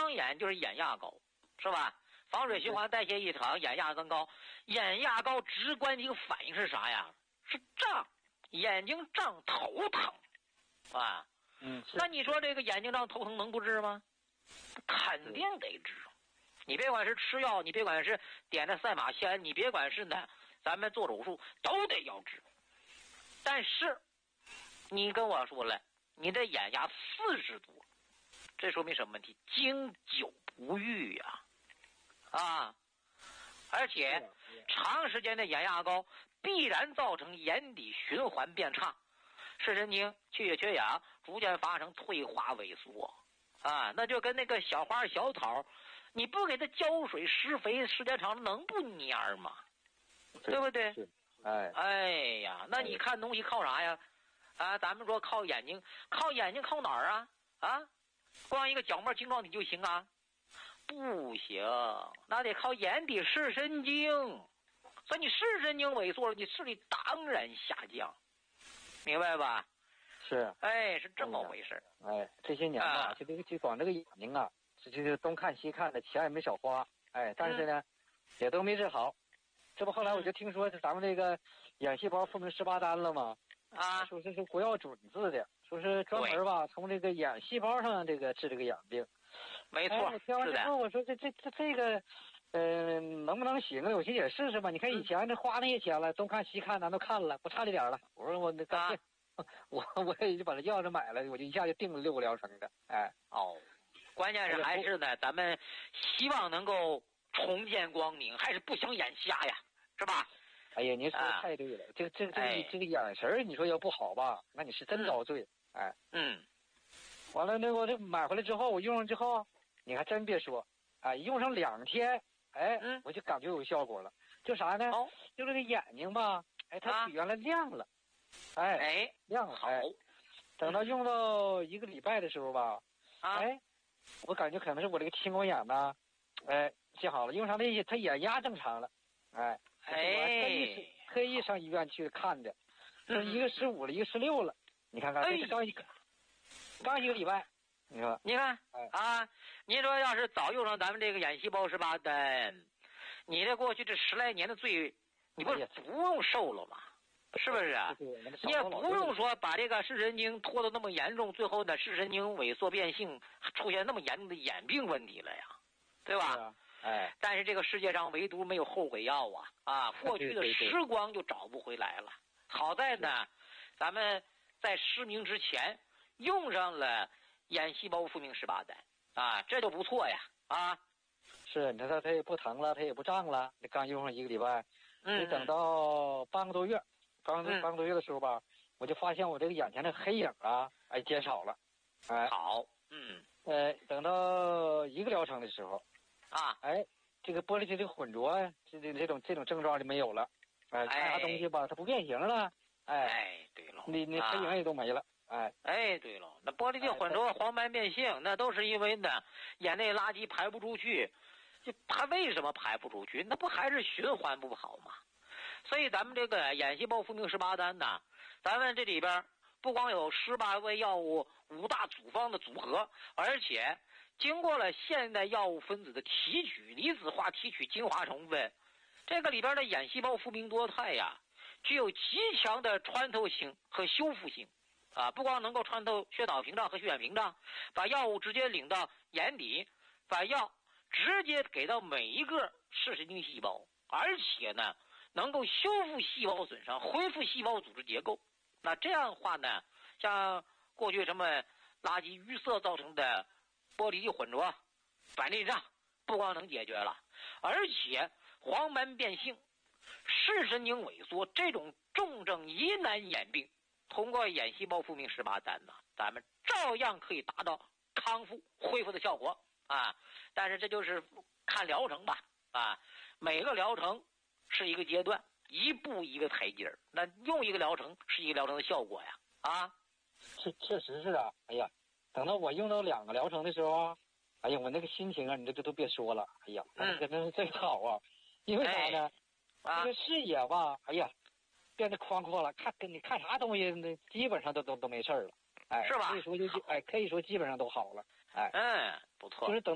长眼就是眼压高，是吧？防水循环代谢异常，眼压增高。眼压高直观的一个反应是啥呀？是胀，眼睛胀，头疼，啊。那你说这个眼睛胀头疼能不治吗？肯定得治。你别管是吃药，你别管是点的赛马仙，你别管是呢，咱们做手术都得要治。但是你跟我说了，你的眼压40度，这说明什么问题？经久不愈呀，而且长时间的眼压高必然造成眼底循环变差，视神经、气血缺氧，逐渐发生退化萎缩，那就跟那个小花小草，你不给它浇水施肥，时间长了能不蔫吗？对不对？哎呀，那你看东西靠啥呀？咱们说靠眼睛，靠哪儿啊？光一个角膜晶状体就行啊？不行，那得靠眼底视神经。所以你视神经萎缩了，你视力当然下降，明白吧？ 是， 是这么回事。 这些年吧，就光这个眼睛啊，就是东看西看的，钱也没少花，但是呢，也都没治好。这不后来我就听说咱们这个眼细胞复明18单了吗？说是国药准字的，说是专门吧从这个眼细胞上这个治这个眼病。 没错， 我听完之后我说这个能不能行啊？我寻思也试试吧。你看以前这花那些钱了，东看西看咱都看了，不差这点了。我说我那干脆，我也就把这药买了，我就一下就定了6个疗程的。 关键是还是呢，咱们希望能够重见光明，还是不想眼瞎呀，是吧？ 哎呀，您说的太对了，这个眼神你说要不好吧，那你是真遭罪。完了那我这买回来之后，我用上之后，你还真别说，用上2天，我就感觉有效果了。就啥呢？就这个眼睛吧，它比原来亮了，亮了。等到用到1个礼拜的时候吧，我感觉可能是我这个青光眼呢，治好了，用上那些，它眼压正常了，特意上医院去看的，一个15了，一个16了，你看看，这是刚1个礼拜，你说， 你看您说要是早用上咱们这个眼细胞18单，你这过去这10来年的罪，你不用受了吗？是不是啊？你也不用说把这个视神经拖得那么严重，最后呢视神经萎缩变性，出现那么严重的眼病问题了呀，对吧？但是这个世界上唯独没有后悔药过去的时光就找不回来了。好在呢，咱们在失明之前用上了眼细胞复明18单这就不错呀是，你看它也不疼了，它也不胀了，你刚用上1个礼拜，你等到半个多月，半个多月的时候吧，我就发现我这个眼前的黑影减少了， 好， 等到1个疗程的时候这个玻璃体的混浊这种症状就没有了，看啥东西吧，它不变形了， 对了， 你黑影也都没了， 对了，那玻璃体混浊、黄斑变性，那都是因为呢眼内垃圾排不出去，它为什么排不出去？那不还是循环不好吗？所以咱们这个眼细胞复明18单呢，咱们这里边不光有18味药物5大组方的组合，而且经过了现代药物分子的提取，离子化提取精华成分，这个里边的眼细胞复明多肽具有极强的穿透性和修复性不光能够穿透血脑屏障和血管屏障，把药物直接领到眼底，把药直接给到每一个视神经细胞，而且呢能够修复细胞损伤，恢复细胞组织结构。那这样的话呢，像过去什么垃圾淤塞造成的玻璃体混浊、白内障，不光能解决了，而且黄斑变性、视神经萎缩这种重症疑难眼病，通过眼细胞复明18单呢，咱们照样可以达到康复恢复的效果但是这就是看疗程吧每个疗程是一个阶段，一步一个台阶，那用一个疗程是一个疗程的效果呀确实是哎呀，等到我用到2个疗程的时候哎呀，我那个心情你这都别说了，哎呀，那真是真好因为啥呢？这个视野吧，哎呀，变得宽阔了，你看啥东西那基本上都没事了， 是吧？ 可以说基本上都好了， 不错。 就是等